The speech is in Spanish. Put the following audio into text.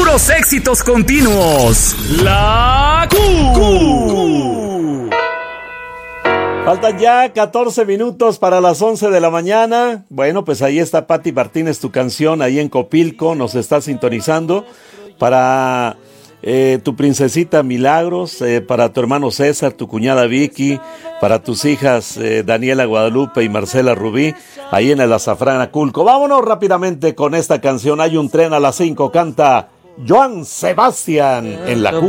puros éxitos continuos. La Q. Faltan ya 14 minutos para las 11 de la mañana. Bueno, pues ahí está Pati Martínez, tu canción, ahí en Copilco, nos está sintonizando. Para tu princesita Milagros, para tu hermano César, tu cuñada Vicky, para tus hijas Daniela Guadalupe y Marcela Rubí, ahí en el Azafrán Aculco. Vámonos rápidamente con esta canción. Hay un tren a las 5, canta Joan Sebastián en la Q.